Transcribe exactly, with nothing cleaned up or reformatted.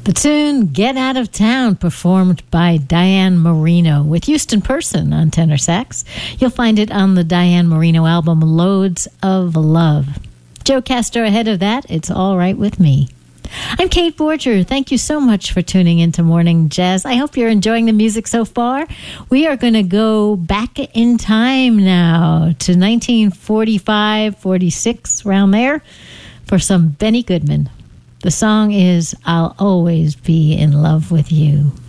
The tune Get Out of Town, performed by Diane Marino with Houston Person on tenor sax. You'll find it on the Diane Marino album Loads of Love. Joe Castro ahead of that, It's All Right With Me. I'm Kate Borger. Thank you so much for tuning into Morning Jazz. I hope you're enjoying the music so far. We are going to go back in time now to nineteen forty-five, forty-six, around there, for some Benny Goodman. The song is I'll Always Be in Love with You.